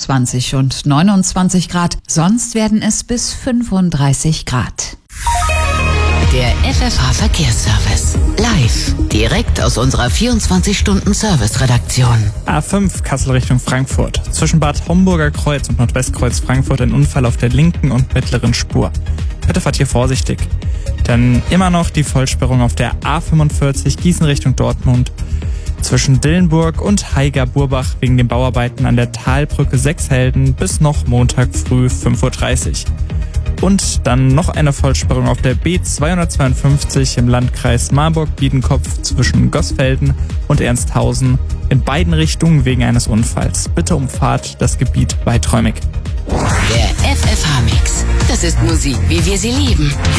28 und 29 Grad. Sonst werden es bis 35 Grad. Der FFH-Verkehrsservice. Live. Direkt aus unserer 24-Stunden-Service-Redaktion. A5 Kassel Richtung Frankfurt. Zwischen Bad Homburger Kreuz und Nordwestkreuz Frankfurt ein Unfall auf der linken und mittleren Spur. Bitte fahrt hier vorsichtig. Dann immer noch die Vollsperrung auf der A45 Gießen Richtung Dortmund. Zwischen Dillenburg und Haiger-Burbach wegen den Bauarbeiten an der Talbrücke 6 Helden bis noch Montag früh 5.30 Uhr. Und dann noch eine Vollsperrung auf der B252 im Landkreis Marburg-Biedenkopf zwischen Goßfelden und Ernsthausen in beiden Richtungen wegen eines Unfalls. Bitte umfahrt das Gebiet weiträumig. Der FFH-Mix. Das ist Musik, wie wir sie lieben.